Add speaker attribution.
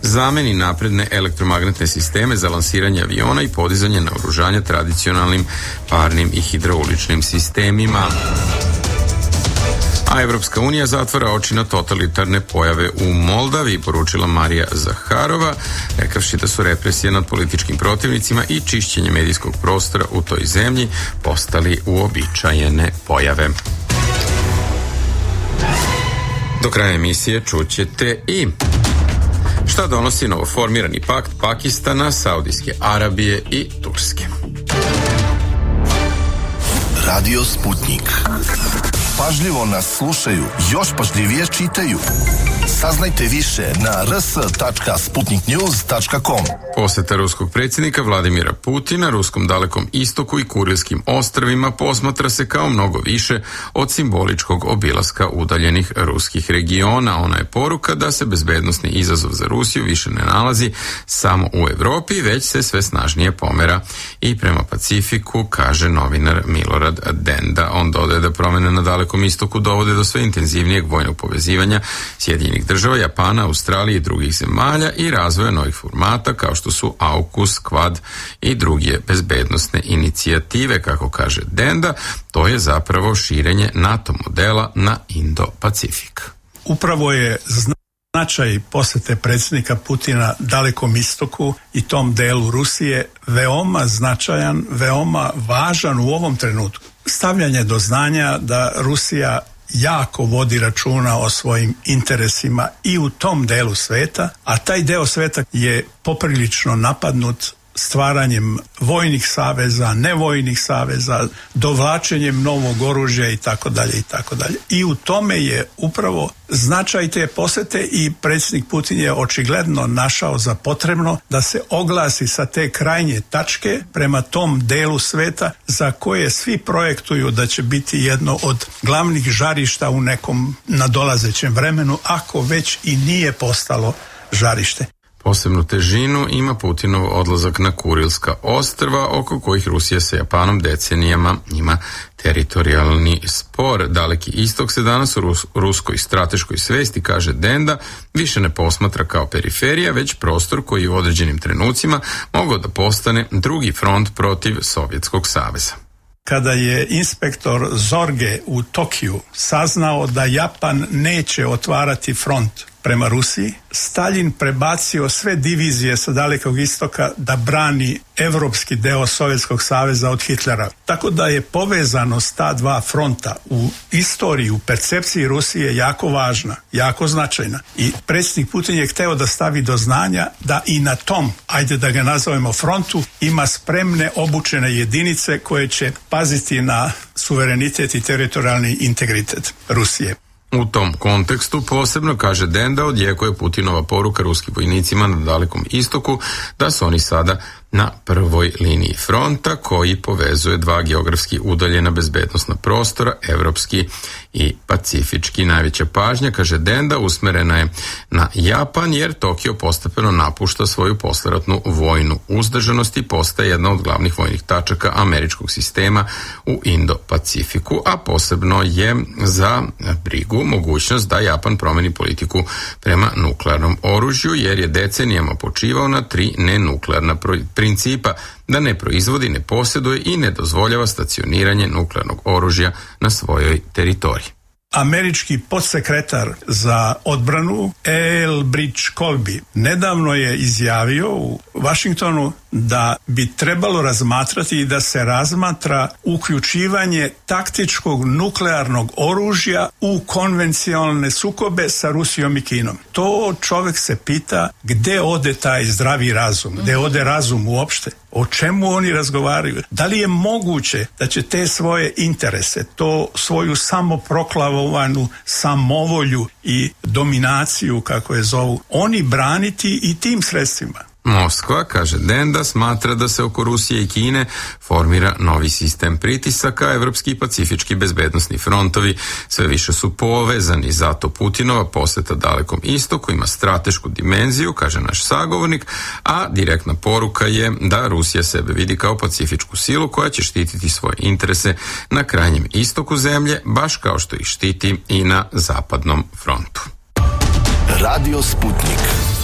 Speaker 1: zameni napredne elektromagnetne sisteme za lansiranje aviona i podizanje naoružanja tradicionalnim parnim i hidrauličnim sistemima. A Evropska unija zatvara oči na totalitarne pojave u Moldaviji, poručila Marija Zaharova, rekavši da su represije nad političkim protivnicima i čišćenje medijskog prostora u toj zemlji postali uobičajene pojave. Do kraja emisije čućete i šta donosi novoformirani pakt Pakistana, Saudijske Arabije i Turske.
Speaker 2: Radio Sputnik. Pažljivo nas slušaju, još pažljivije čitaju. Saznajte više na rs.sputniknews.com.
Speaker 1: Poseta ruskog predsjednika Vladimira Putina ruskom Dalekom istoku i Kurilskim ostrvima posmatra se kao mnogo više od simboličkog obilaska udaljenih ruskih regiona. Ona je poruka da se bezbednosni izazov za Rusiju više ne nalazi samo u Evropi, već se sve snažnije pomera i prema Pacifiku, kaže novinar Milorad Denda. On dodaje da promjene na Dalekom istoku dovode do sve intenzivnijeg vojnog povezivanja Sjedinjenih država, Japana, Australije i drugih zemalja i razvoja novih formata kao što su AUKUS, Quad i druge bezbednosne inicijative, kako kaže Denda. To je zapravo širenje NATO modela na Indo-Pacifik.
Speaker 3: Upravo je značaj posete predsjednika Putina Dalekom istoku i tom delu Rusije veoma značajan, veoma važan u ovom trenutku. Stavljanje do znanja da Rusija jako vodi računa o svojim interesima i u tom delu sveta, a taj deo sveta je poprilično napadnut stvaranjem vojnih saveza, nevojnih saveza, dovlačenjem novog oružja i tako dalje i tako dalje. I u tome je upravo značaj te posete i predsjednik Putin je očigledno našao za potrebno da se oglasi sa te krajnje tačke prema tom delu sveta za koje svi projektuju da će biti jedno od glavnih žarišta u nekom nadolazećem vremenu, ako već i nije postalo žarište.
Speaker 1: Posebnu težinu ima Putinov odlazak na Kurilska ostrva, oko kojih Rusija sa Japanom decenijama ima teritorijalni spor. Daleki istok se danas u ruskoj strateškoj svesti, kaže Denda, više ne posmatra kao periferija, već prostor koji je u određenim trenucima mogao da postane drugi front protiv Sovjetskog saveza.
Speaker 3: Kada je inspektor Zorge u Tokiju saznao da Japan neće otvarati front prema Rusiji, Stalin prebacio sve divizije sa Dalekog istoka da brani evropski deo Sovjetskog saveza od Hitlera. Tako da je povezanost ta dva fronta u istoriji, u percepciji Rusije jako važna, jako značajna. I predsjednik Putin je hteo da stavi do znanja da i na tom, ajde da ga nazovemo frontu, ima spremne obučene jedinice koje će paziti na suverenitet i teritorijalni integritet Rusije.
Speaker 1: U tom kontekstu posebno, kaže Denda, odjekuje Putinova poruka ruskim vojnicima na Dalekom istoku da su oni sada na prvoj liniji fronta koji povezuje dva geografski udaljena bezbednosna prostora, evropski i pacifički. Najveća pažnja, kaže Denda, usmerena je na Japan jer Tokio postepeno napušta svoju posleratnu vojnu uzdržanost i postaje jedna od glavnih vojnih tačaka američkog sistema u Indo-Pacifiku, a posebno je za brigu mogućnost da Japan promeni politiku prema nuklearnom oružju jer je decenijama počivao na 3 nenuklearna principa: da ne proizvodi, ne posjeduje i ne dozvoljava stacioniranje nuklearnog oružja na svojoj teritoriji.
Speaker 3: Američki podsekretar za odbranu E.L. Bridge Colby nedavno je izjavio u Washingtonu da bi trebalo razmatrati i da se razmatra uključivanje taktičkog nuklearnog oružja u konvencionalne sukobe sa Rusijom i Kinom. To čovjek se pita gde ode taj zdravi razum, gde ode razum uopšte. O čemu oni razgovaraju? Da li je moguće da će te svoje interese, to svoju samoproklavovanu samovolju i dominaciju, kako je zovu, oni braniti i tim sredstvima?
Speaker 1: Moskva, kaže Denda, smatra da se oko Rusije i Kine formira novi sistem pritisaka, evropski i pacifički bezbednosni frontovi sve više su povezani, zato Putinova poseta Dalekom istoku ima stratešku dimenziju, kaže naš sagovornik, a direktna poruka je da Rusija sebe vidi kao pacifičku silu koja će štititi svoje interese na krajnjem istoku zemlje, baš kao što ih štiti i na zapadnom frontu.
Speaker 2: Radio Sputnik.